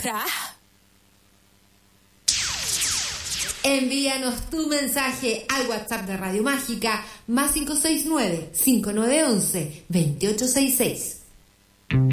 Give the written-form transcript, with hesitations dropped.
otra. Envíanos tu mensaje al WhatsApp de Radio Mágica +569-5911-2866.